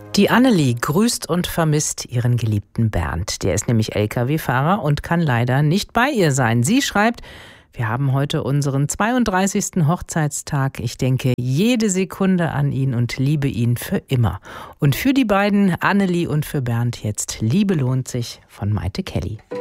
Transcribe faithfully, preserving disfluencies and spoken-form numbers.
Die Annelie grüßt und vermisst ihren geliebten Bernd. Der ist nämlich L K W-Fahrer und kann leider nicht bei ihr sein. Sie schreibt: Wir haben heute unseren zweiunddreißigsten Hochzeitstag. Ich denke jede Sekunde an ihn und liebe ihn für immer. Und für die beiden, Annelie und für Bernd, jetzt Liebe lohnt sich von Maite Kelly.